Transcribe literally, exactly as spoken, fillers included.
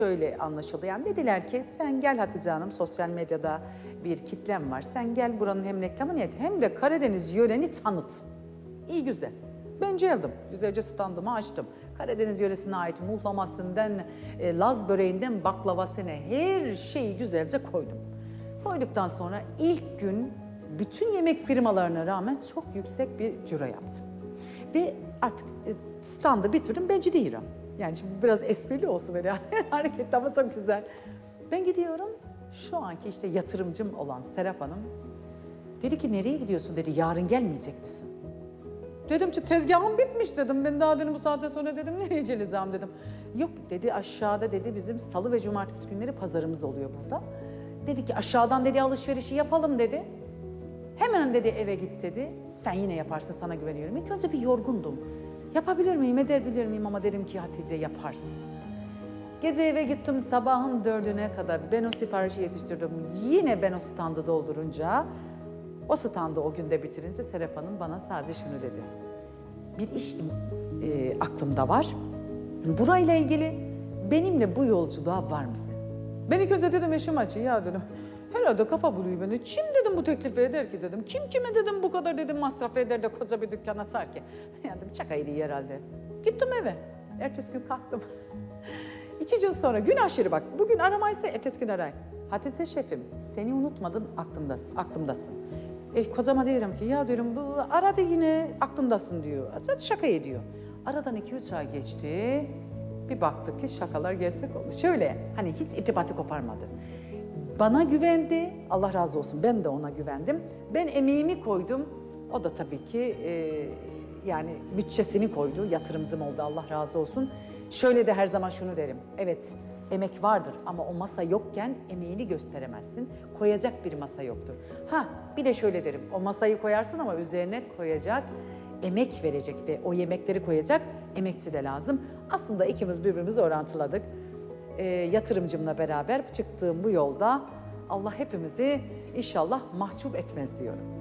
Şöyle anlaşıldı. Yani dediler ki sen gel Hatice Hanım, sosyal medyada bir kitlem var. Sen gel buranın hem reklamını et hem de Karadeniz yöreni tanıt. İyi güzel. Ben geldim. Güzelce standımı açtım. Karadeniz yöresine ait muhlamasından, e, Laz böreğinden baklavasına her şeyi güzelce koydum. Koyduktan sonra ilk gün bütün yemek firmalarına rağmen çok yüksek bir ciro yaptım. Ve artık e, standı bitirdim, ben gidiyorum. Yani şimdi biraz esprili olsun böyle hareket ama çok güzel. Ben gidiyorum, şu anki işte yatırımcım olan Serap Hanım dedi ki nereye gidiyorsun dedi, yarın gelmeyecek misin? Dedim ki tezgahım bitmiş dedim, ben daha dedim bu saatte sonra dedim nereye geleceğim dedim. Yok dedi, aşağıda dedi bizim salı ve cumartesi günleri pazarımız oluyor burada. Dedi ki aşağıdan dedi alışverişi yapalım dedi. Hemen dedi eve git dedi. Sen yine yaparsın, sana güveniyorum. İlk önce bir yorgundum. Yapabilir miyim, edebilir miyim ama dedim ki Hatice yaparsın. Gece eve gittim sabahın dördüne kadar ben o siparişi yetiştirdim. Yine ben o standı doldurunca, o standı o günde bitirince Serap Hanım bana sadece şunu dedi. Bir iş e, aklımda var. Burayla ilgili benimle bu yolculuğa var mısın? Ben ilk önce dedim eşim açı ya dedim. Herhalde kafa buluyor beni. Kim dedim bu teklifi eder ki dedim. Kim kime dedim bu kadar dedim masraf eder de koca bir dükkan açar ki. Ya dedim şakaydı herhalde. Gittim eve. Ertesi gün kalktım. İki gün sonra gün aşırı bak. Bugün aramaysa ertesi gün aray. Hatice şefim seni unutmadın aklımdasın. aklımdasın. E, kocama diyorum ki ya diyorum bu aradı yine aklımdasın diyor. Zaten şaka ediyor. Aradan iki üç ay geçti. Bir baktık ki şakalar gerçek oldu. Şöyle hani hiç irtibatı koparmadı. Bana güvendi, Allah razı olsun ben de ona güvendim. Ben emeğimi koydum, o da tabii ki e, yani bütçesini koydu, yatırımcım oldu Allah razı olsun. Şöyle de her zaman şunu derim, evet emek vardır ama o masa yokken emeğini gösteremezsin. Koyacak bir masa yoktur. Ha bir de şöyle derim, o masayı koyarsın ama üzerine koyacak, emek verecek ve o yemekleri koyacak emekçi de lazım. Aslında ikimiz birbirimizi orantıladık. E, yatırımcımla beraber çıktığım bu yolda Allah hepimizi inşallah mahcup etmez diyorum.